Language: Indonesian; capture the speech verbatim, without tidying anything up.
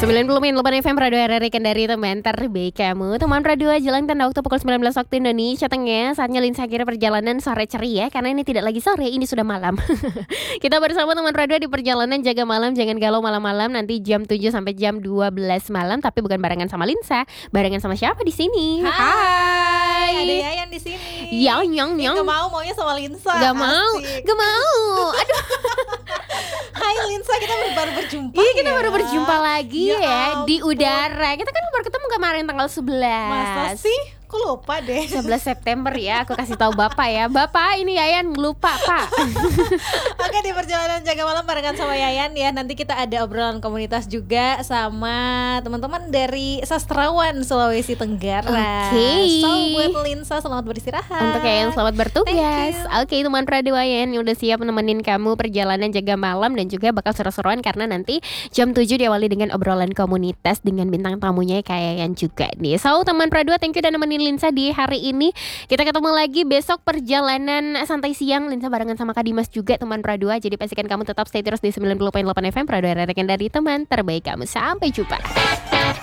sembilan puluh delapan F M Radio R R Kendari, teman terbaik kamu. Teman radio jalan tanda waktu pukul sembilan belas waktu Indonesia Tengah. Saatnya Linsa kira perjalanan sore ceria, karena ini tidak lagi sore, ini sudah malam. Kita bersama teman radio di perjalanan jaga malam. Jangan galau malam-malam, nanti jam tujuh sampai jam dua belas malam. Tapi bukan barengan sama Linsa, barengan sama siapa di sini? Hai, ada Yayan di sini. Yang yang yang. Gak mau, maunya sama Linsa. Gak mau, gak mau. Aduh. Hai Linsa, kita baru berjumpa. Iya, kita ya? baru berjumpa lagi ya, ya di udara. Kita kan baru ketemu kemarin tanggal sebelas. Masa sih? Aku lupa deh. sebelas September ya, aku kasih tahu Bapak ya. Bapak, ini Yayan lupa, Pak. Oke, di perjalanan jaga malam barengan sama Yayan ya. Nanti kita ada obrolan komunitas juga sama teman-teman dari sastrawan Sulawesi Tenggara. Oke. So, buat Linsa selamat beristirahat. Untuk Yayan selamat bertugas. Thank Oke, teman radio Yayan yang udah siap nemenin kamu perjalanan jaga malam, dan juga bakal seru-seruan karena nanti jam tujuh diawali dengan obrolan komunitas dengan bintang tamunya kayak Yayan juga nih. So, teman radio, thank you udah nemenin Linsa di hari ini. Kita ketemu lagi besok perjalanan santai siang Linsa barengan sama Kak Dimas juga, teman radio. Jadi pastikan kamu tetap stay terus di sembilan puluh delapan F M Radio R R Kendari, teman terbaik kamu. Sampai jumpa.